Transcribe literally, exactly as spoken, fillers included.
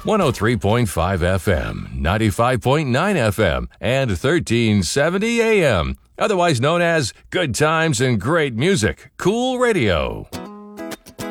one oh three point five F M, ninety-five point nine F M, and thirteen seventy A M. Otherwise known as Good Times and Great Music, Cool Radio.